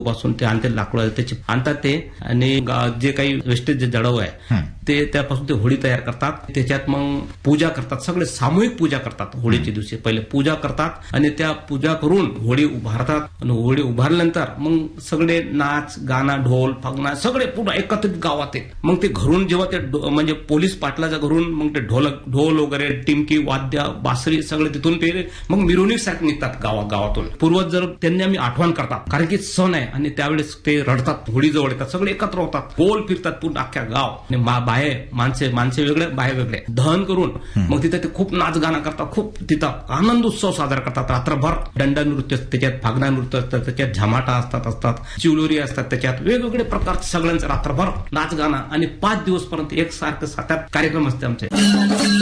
पासून ते आणते लाकडं त्याची आणतात ते आणि जे काही वेस्टेज जे जडव आहे ते त्यापासून ते होळी तयार करतात. त्याच्यात मग पूजा करतात, सगळे सामूहिक पूजा करतात. होळीच्या दिवशी पहिले पूजा करतात आणि त्या पूजा करून होळी उभारतात आणि होळी उभारल्यानंतर मग सगळे नाच गाणं ढोल फगना सगळे पूर्ण एकत्रित गावात आहे. मग ते घरून जेव्हा ते म्हणजे पोलीस पाटलाच्या घरून मग ते ढोल वगैरे टिमकी वाद्य बासरी सगळे तिथून ते मग मिरवणुकीसाठी निघतात गावातून. पूर्वज जर त्यांनी आम्ही आठवण करतात कारण की सण आहे आणि त्यावेळेस ते रडतात, होळी जवळ येतात, सगळे एकत्र होतात, गोल फिरतात पूर्ण अख्ख्या गाव आणि बाहे माणसे वेगळे बाहे वेगळे दहन करून मग तिथे ते खूप नाच गाणं करतात, खूप तिथं आनंद उत्सव साजरा करतात. रात्रभर दंडा नृत्य त्याच्यात, फागणा नृत्य असतात त्याच्यात, झमाटा असतात चिवलोरी असतात त्याच्यात, वेगवेगळे प्रकारचे सगळ्यांचं रात्रभर नाच गाणं आणि 5 दिवस पर्यंत एकसारखं 7 कार्यक्रम असते आमचे.